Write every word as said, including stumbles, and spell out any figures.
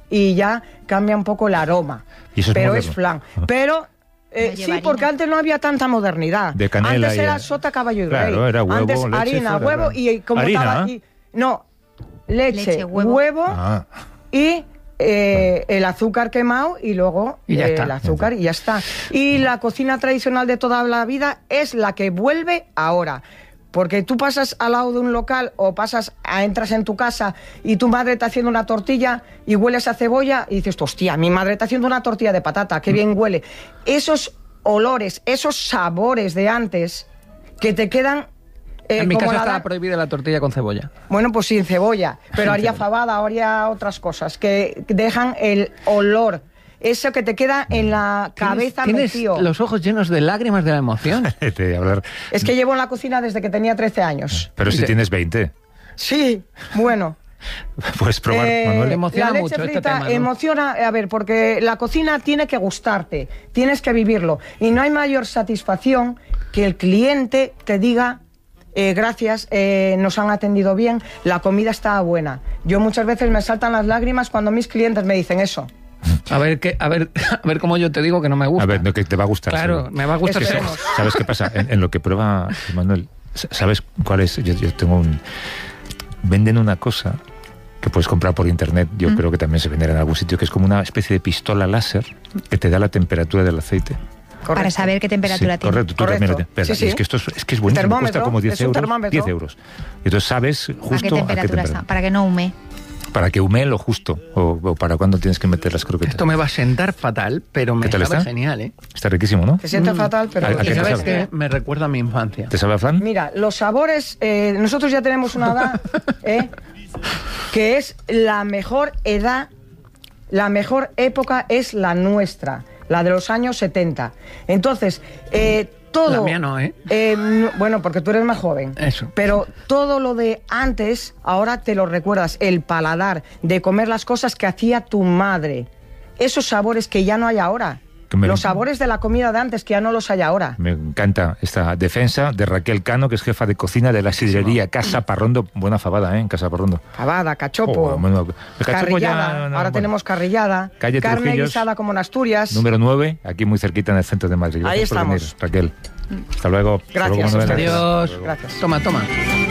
y ya cambia un poco el aroma. ¿Y eso es pero moderno? es flan. Pero eh, sí, porque antes no había tanta modernidad. De canela antes y era el... sota, caballo y claro, rey. Era huevo, antes leche, harina, fuera, huevo claro. y como ¿Harina? estaba y, no, leche, Leche, huevo, huevo Ah. y eh, el azúcar quemado y luego Y ya eh, está. el azúcar y ya está. Y la cocina tradicional de toda la vida es la que vuelve ahora. Porque tú pasas al lado de un local o pasas a, entras en tu casa y tu madre está haciendo una tortilla y hueles a cebolla y dices, hostia, mi madre está haciendo una tortilla de patata, qué bien huele. Esos olores, esos sabores de antes que te quedan... Eh, en mi como casa la estaba da- prohibida la tortilla con cebolla. Bueno, pues sin cebolla, pero Sin haría cebolla. fabada, haría otras cosas que dejan el olor, eso que te queda en la cabeza Tienes metido. los ojos llenos de lágrimas de la emoción. De hablar... Es que llevo en la cocina desde que tenía trece años. Pero si De- tienes veinte, Sí, bueno. puedes probar, Eh, Manuel. Te emociona la leche mucho este frita tema, ¿no? emociona, a ver, porque la cocina tiene que gustarte, tienes que vivirlo. Y no hay mayor satisfacción que el cliente te diga... Eh, gracias, eh, nos han atendido bien, la comida estaba buena. Yo muchas veces me saltan las lágrimas cuando mis clientes me dicen eso. A ver, qué, a ver, a ver cómo yo te digo que no me gusta. A ver, no, que te va a gustar. Claro, seguro. me va a gustar. Es que, Esperemos. ¿sabes qué pasa? En, en lo que prueba Manuel, ¿sabes cuál es? Yo, yo tengo un... Venden una cosa que puedes comprar por internet, yo Mm. creo que también se venderá en algún sitio, que es como una especie de pistola láser que te da la temperatura del aceite. Para Correcto. saber qué temperatura Sí, tiene. correcto, tú Correcto. también lo tienes. Pero Sí, sí. Es que esto es, es, que es buenísimo, Termómetro, cuesta como diez es un euros. termómetro. diez euros. Y entonces sabes ¿A qué justo a qué temperatura está? temperatura. Para que no hume. Para que humee lo justo, o, o para cuándo tienes que meter las croquetas. Esto me va a sentar fatal, pero me ¿Qué tal sabe está? genial, ¿eh? Está riquísimo, ¿no? Se siente Mm. fatal, pero... ¿A- a Y qué te sabes sabe? que me recuerda a mi infancia. ¿Te sabe a flan? Mira, los sabores, eh, nosotros ya tenemos una edad, ¿eh? que es la mejor edad, la mejor época es la nuestra, la de los años setenta. Entonces, eh, todo... La mía no, ¿eh? Eh, no- bueno, porque tú eres más joven. Eso. Pero todo lo de antes, ahora te lo recuerdas, el paladar, de comer las cosas que hacía tu madre. Esos sabores que ya no hay ahora. Que me- Los sabores de la comida de antes que ya no los hay ahora. Me encanta esta defensa de Raquel Cano, que es jefa de cocina de la sidrería Casa Parrondo. Buena fabada, ¿eh? En Casa Parrondo. Fabada, cachopo, Oh, bueno, el cachopo carrillada, ya, no, ahora bueno. tenemos carrillada, Calle carne Trujillos, guisada como en Asturias. Número nueve, aquí muy cerquita en el centro de Madrid. Ahí Gracias por estamos. venir, Raquel. Hasta luego. Hasta Gracias, luego, Manuel. a ustedes. Adiós. Gracias. Toma, toma.